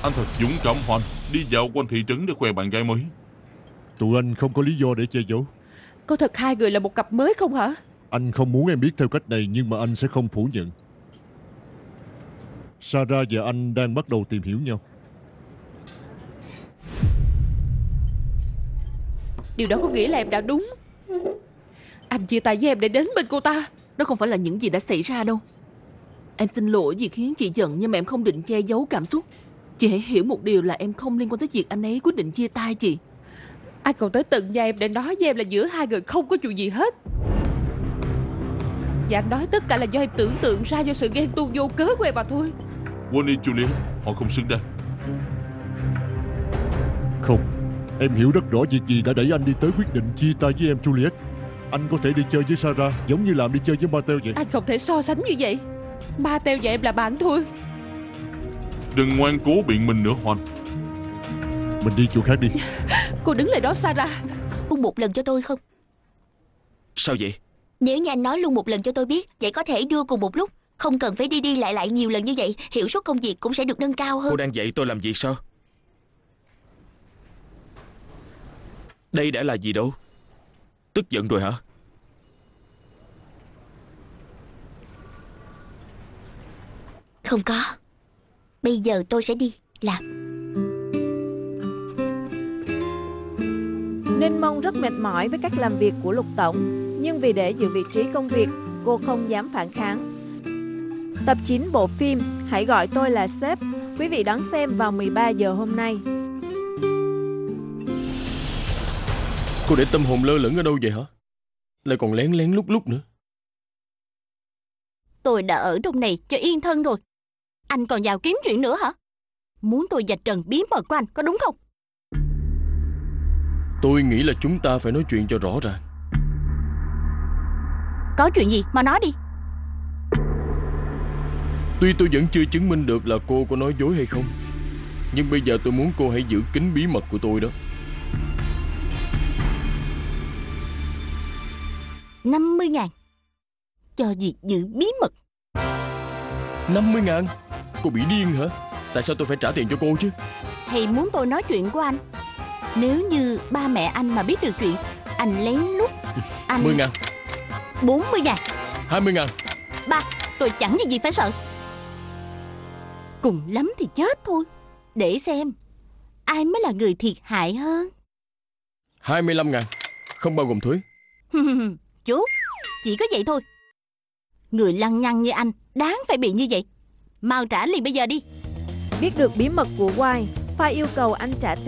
Anh thật dũng cảm Hoan, đi dạo quanh thị trấn để khoe bạn gái mới. Tụi anh không có lý do để che giấu. Có thật hai người là một cặp mới không hả? Anh không muốn em biết theo cách này, nhưng mà anh sẽ không phủ nhận. Sarah và anh đang bắt đầu tìm hiểu nhau. Điều đó có nghĩa là em đã đúng. Anh chia tay với em để đến bên cô ta. Đó không phải là những gì đã xảy ra đâu. Em xin lỗi vì khiến chị giận, nhưng mà em không định che giấu cảm xúc. Chị hãy hiểu một điều là em không liên quan tới việc anh ấy quyết định chia tay chị. Anh còn tới tận nhà em để nói với em là giữa hai người không có chuyện gì hết. Và anh nói tất cả là do em tưởng tượng ra, do sự ghen tuông vô cớ của em mà thôi. Bonnie Juliet, họ không xứng đáng. Không, em hiểu rất rõ việc gì đã đẩy anh đi tới quyết định chia tay với em, Juliet. Anh có thể đi chơi với Sarah giống như làm đi chơi với Mateo vậy. Anh không thể so sánh như vậy. Mateo và em là bạn thôi. Đừng ngoan cố biện minh nữa Hoan. Mình đi chỗ khác đi. Cô đứng lại đó Sarah. Luôn một lần cho tôi không? Sao vậy? Nếu như anh nói luôn một lần cho tôi biết, vậy có thể đưa cùng một lúc. Không cần phải đi đi lại lại nhiều lần như vậy. Hiệu suất công việc cũng sẽ được nâng cao hơn. Cô đang dạy tôi làm việc sao? Đây đã là gì đâu. Tức giận rồi hả? Không có. Bây giờ tôi sẽ đi làm. Ninh Mông rất mệt mỏi với cách làm việc của Lục Tổng, nhưng vì để giữ vị trí công việc, cô không dám phản kháng. Tập 9 bộ phim Hãy gọi tôi là sếp, quý vị đón xem vào 13 giờ hôm nay. Cô để tâm hồn lơ lửng ở đâu vậy hả? Lại còn lén lén lúc lúc nữa. Tôi đã ở trong này cho yên thân rồi. Anh còn vào kiếm chuyện nữa hả? Muốn tôi vạch trần bí mật của anh có đúng không? Tôi nghĩ là chúng ta phải nói chuyện cho rõ ràng. Có chuyện gì mà nói đi. Tuy tôi vẫn chưa chứng minh được là cô có nói dối hay không, nhưng bây giờ tôi muốn cô hãy giữ kín bí mật của tôi đó. 50.000 cho việc giữ bí mật. 50.000? Cô bị điên hả? Tại sao tôi phải trả tiền cho cô chứ? Hay muốn tôi nói chuyện của anh? Nếu như ba mẹ anh mà biết được chuyện, anh lén lút anh... 10.000. 40.000. 20.000. Ba, tôi chẳng gì phải sợ. Cùng lắm thì chết thôi. Để xem ai mới là người thiệt hại hơn. 25.000. Không bao gồm thuế. Chú, chỉ có vậy thôi. Người lăng nhăng như anh đáng phải bị như vậy. Mau trả liền bây giờ đi. Biết được bí mật của White, Pha yêu cầu anh trả tiền